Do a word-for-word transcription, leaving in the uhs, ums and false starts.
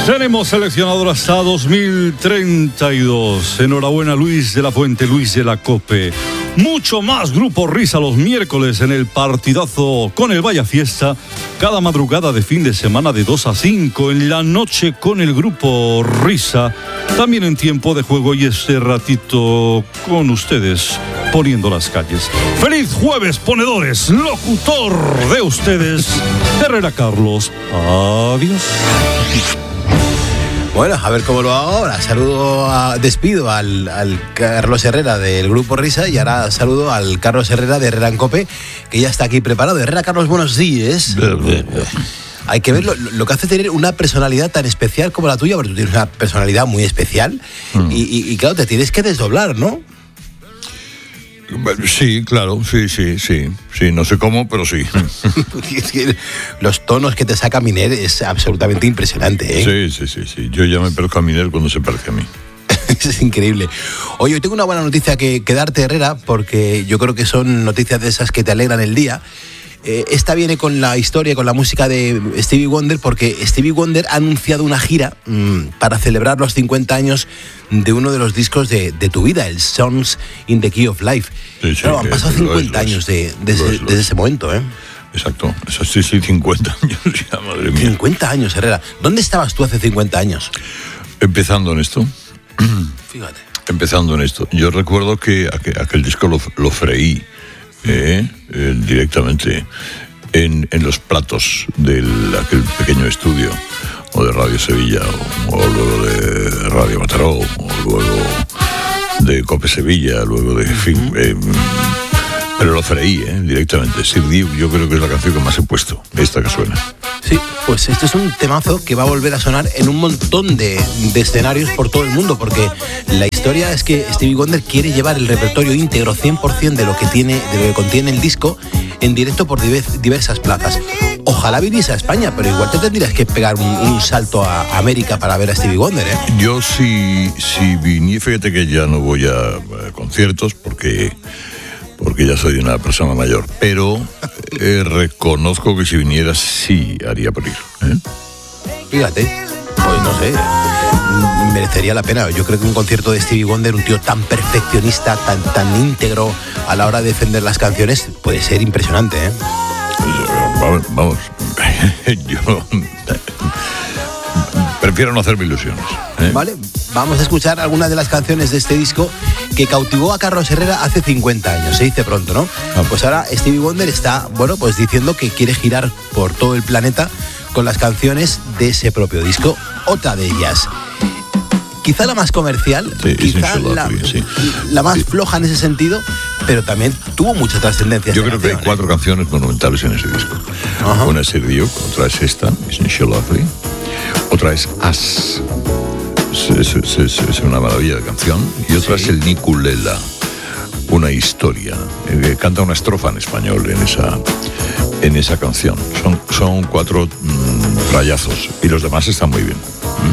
Tenemos seleccionador hasta dos mil treinta y dos. Enhorabuena, Luis de la Fuente, Luis de la Cope. Mucho más Grupo Risa los miércoles en el partidazo con el Vaya Fiesta. Cada madrugada de fin de semana de dos a cinco en la noche con el Grupo Risa. También en tiempo de juego y este ratito con ustedes poniendo las calles. ¡Feliz jueves, ponedores! Locutor de ustedes, Herrera Carlos. Adiós. Bueno, a ver cómo lo hago ahora. Saludo, a, despido al, al Carlos Herrera del Grupo Risa y ahora saludo al Carlos Herrera de Herrera en Cope, que ya está aquí preparado. Herrera, Carlos, buenos días. Hay que ver lo, lo que hace tener una personalidad tan especial como la tuya, porque tú tienes una personalidad muy especial mm. y, y, y claro, te tienes que desdoblar, ¿no? Sí, claro, sí, sí, sí, sí, no sé cómo, pero sí. Los tonos que te saca Miner es absolutamente impresionante, ¿eh? Sí, sí, sí, sí. Yo ya me parezco a Miner cuando se parece a mí. Es increíble. Oye, hoy tengo una buena noticia que, que darte, Herrera, porque yo creo que son noticias de esas que te alegran el día. Eh, esta viene con la historia, con la música de Stevie Wonder, porque Stevie Wonder ha anunciado una gira mmm, para celebrar los cincuenta años de uno de los discos de, de tu vida, el Songs in the Key of Life. Sí, sí, claro, han pasado cincuenta es, años de, de ese, desde ese momento, ¿eh? Exacto, sí, sí, cincuenta años ya, madre mía. cincuenta años, Herrera. ¿Dónde estabas tú hace cincuenta años? Empezando en esto. Fíjate. Empezando en esto. Yo recuerdo que aquel, aquel disco lo, lo freí. Eh, eh, directamente en, en los platos de aquel pequeño estudio o de Radio Sevilla o, o luego de Radio Mataró o luego de Cope Sevilla, luego de en fin, eh, pero lo freí eh, directamente. Sir Duke, yo creo que es la canción que más he puesto, esta que suena. Sí, pues este es un temazo que va a volver a sonar en un montón de, de escenarios por todo el mundo, porque la historia es que Stevie Wonder quiere llevar el repertorio íntegro cien por ciento de lo que tiene, de lo que contiene el disco en directo por diversas plazas. Ojalá viniese a España, pero igual te tendrías que pegar un, un salto a América para ver a Stevie Wonder, ¿eh? Yo si, si viniera, fíjate que ya no voy a, a conciertos porque... porque ya soy una persona mayor, pero eh, reconozco que si viniera sí haría por ir. ¿eh? Fíjate, pues no sé, merecería la pena. Yo creo que un concierto de Stevie Wonder, un tío tan perfeccionista, tan, tan íntegro a la hora de defender las canciones, puede ser impresionante, ¿eh? Vamos, vamos. yo prefiero no hacerme ilusiones. ¿eh? Vale, vamos a escuchar algunas de las canciones de este disco que cautivó a Carlos Herrera hace cincuenta años, se dice pronto, ¿no? Ah. Pues ahora Stevie Wonder está, bueno, pues diciendo que quiere girar por todo el planeta con las canciones de ese propio disco. Otra de ellas, quizá la más comercial, sí, quizá la, sí. la más sí. floja en ese sentido, pero también tuvo mucha trascendencia. Yo creo canción, que hay cuatro ¿eh? canciones monumentales en ese disco. Ajá. Una es Sir Duke, otra es esta, Essential Lovely, otra es As. Es, es, es, es una maravilla de canción. Y otra sí. es el Niculela, una historia. Eh, canta una estrofa en español en esa, en esa canción. Son, son cuatro mmm, rayazos y los demás están muy bien.